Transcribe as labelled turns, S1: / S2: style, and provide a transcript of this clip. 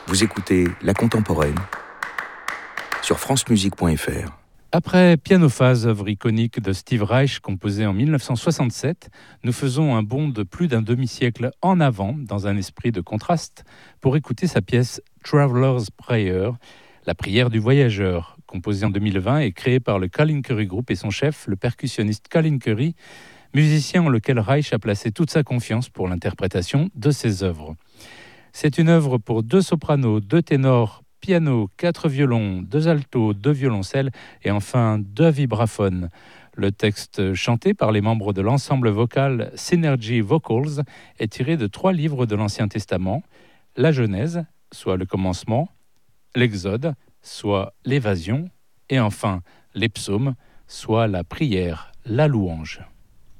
S1: Vous écoutez La Contemporaine sur francemusique.fr.
S2: Après Pianophase, œuvre iconique de Steve Reich composée en 1967, nous faisons un bond de plus d'un demi-siècle en avant, dans un esprit de contraste, pour écouter sa pièce Traveler's Prayer, la prière du voyageur, composée en 2020 et créée par le Colin Currie Group et son chef, le percussionniste Colin Currie, musicien en lequel Reich a placé toute sa confiance pour l'interprétation de ses œuvres. C'est une œuvre pour 2 sopranos, 2 ténors, piano, 4 violons, 2 altos, 2 violoncelles et enfin 2 vibraphones. Le texte chanté par les membres de l'ensemble vocal Synergy Vocals est tiré de 3 livres de l'Ancien Testament, la Genèse, soit le commencement, l'Exode, soit l'évasion, et enfin les psaumes, soit la prière, la louange.